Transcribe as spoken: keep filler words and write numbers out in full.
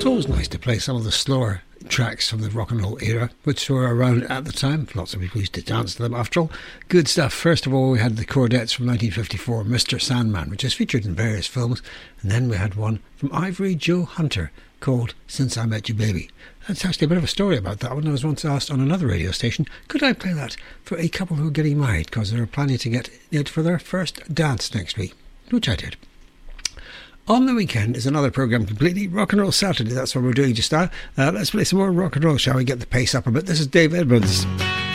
always nice to play some of the slower tracks from the rock and roll era, which were around at the time. Lots of people used to dance to them after all. Good stuff. First of all, we had the Chordettes from nineteen fifty-four, Mister Sandman, which is featured in various films. And then we had one from Ivory Joe Hunter called Since I Met You Baby. That's actually a bit of a story about that one. I was once asked on another radio station, could I play that for a couple who are getting married because they were planning to get it for their first dance next week, which I did. On the weekend is another programme completely, Rock and Roll Saturday. That's what we're doing just now. Uh, let's play some more rock and roll, shall we? Get the pace up a bit. This is Dave Edmunds.